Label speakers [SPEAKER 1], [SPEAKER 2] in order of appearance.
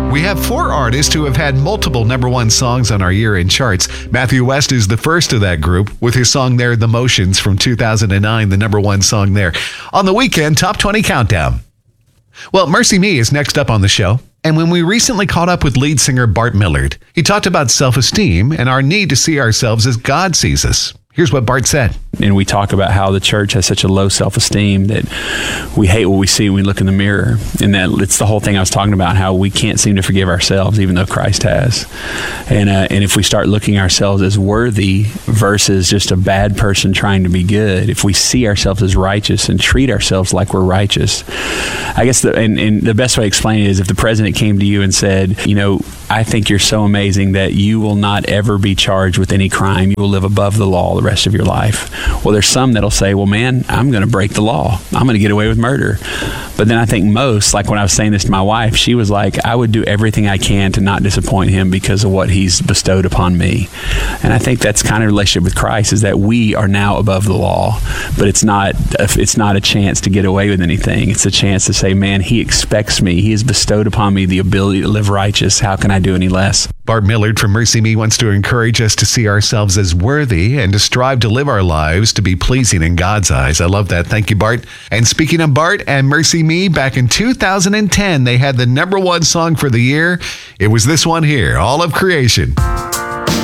[SPEAKER 1] We have 4 artists who have had multiple number 1 songs on our year-end charts. Matthew West is the first of that group, with his song there, The Motions, from 2009, the number 1 song there. On the weekend, Top 20 Countdown. Well, Mercy Me is next up on the show. And when we recently caught up with lead singer Bart Millard, he talked about self-esteem and our need to see ourselves as God sees us. Here's what Bart said.
[SPEAKER 2] And we talk about how the church has such a low self-esteem that we hate what we see when we look in the mirror. And that it's the whole thing I was talking about, how we can't seem to forgive ourselves, even though Christ has. And if we start looking ourselves as worthy versus just a bad person trying to be good, if we see ourselves as righteous and treat ourselves like we're righteous, I guess the best way to explain it is if the president came to you and said, I think you're so amazing that you will not ever be charged with any crime. You will live above the law the rest of your life. Well, there's some that'll say, well, man, I'm going to break the law. I'm going to get away with murder. But then I think most, like when I was saying this to my wife, she was like, I would do everything I can to not disappoint him because of what he's bestowed upon me. And I think that's kind of relationship with Christ, is that we are now above the law, but it's not a chance to get away with anything. It's a chance to say, man, he expects me. He has bestowed upon me the ability to live righteous. How can I do any less?
[SPEAKER 1] Bart Millard from Mercy Me wants to encourage us to see ourselves as worthy and to strive to live our lives to be pleasing in God's eyes. I love that. Thank you, Bart. And speaking of Bart and Mercy Me, back in 2010, they had the number 1 song for the year. It was this one here, All of Creation.